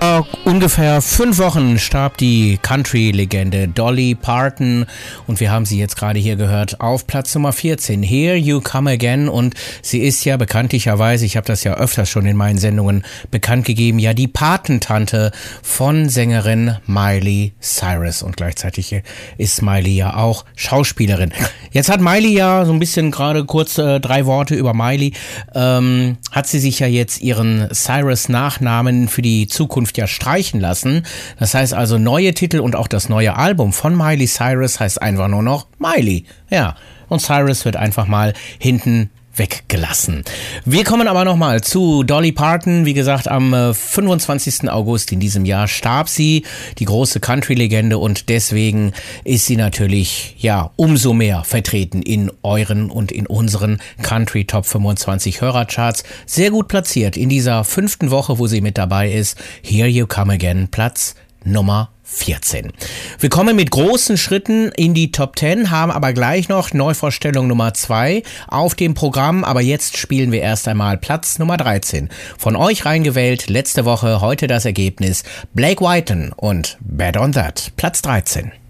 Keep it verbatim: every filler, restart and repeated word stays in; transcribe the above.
Vor ungefähr fünf Wochen starb die Country-Legende Dolly Parton und wir haben sie jetzt gerade hier gehört auf Platz Nummer vierzehn, Here You Come Again, und sie ist ja bekanntlicherweise, ich habe das ja öfters schon in meinen Sendungen bekannt gegeben, ja die Patentante von Sängerin Miley Cyrus, und gleichzeitig ist Miley ja auch Schauspielerin. Jetzt hat Miley ja so ein bisschen gerade kurz äh, drei Worte über Miley, ähm, hat sie sich ja jetzt ihren Cyrus-Nachnamen für die Zukunft ja streichen lassen. Das heißt also, neue Titel und auch das neue Album von Miley Cyrus heißt einfach nur noch Miley. Ja, und Cyrus wird einfach mal hinten weggelassen. Wir kommen aber nochmal zu Dolly Parton. Wie gesagt, am fünfundzwanzigsten August in diesem Jahr starb sie, die große Country-Legende, und deswegen ist sie natürlich, ja, umso mehr vertreten in euren und in unseren Country Top fünfundzwanzig Hörercharts. Sehr gut platziert in dieser fünften Woche, wo sie mit dabei ist. Here You Come Again, Platz Nummer vierzehn. Wir kommen mit großen Schritten in die Top zehn, haben aber gleich noch Neuvorstellung Nummer zwei auf dem Programm, aber jetzt spielen wir erst einmal Platz Nummer dreizehn. Von euch reingewählt, letzte Woche, heute das Ergebnis, Blake Whiten und Bad on That, Platz dreizehn.